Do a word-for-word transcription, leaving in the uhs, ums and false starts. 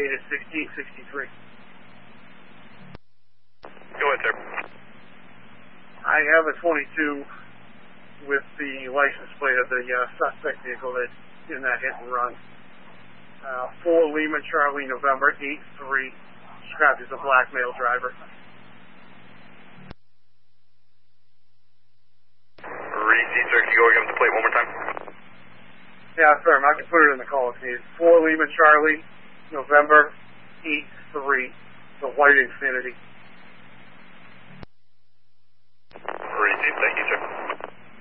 dated sixteen sixty-three. Go ahead, sir. I have a twenty-two with the license plate of the uh, suspect vehicle that's in that hit and run. Uh, four Lima Charlie November eight three, described as a black male driver. Repeat, sir. Can you go again with the plate one more time? Yeah, sorry, I can put it in the call if needed. four Lima Charlie November eight three, the white Infiniti. Repeat, thank you, sir.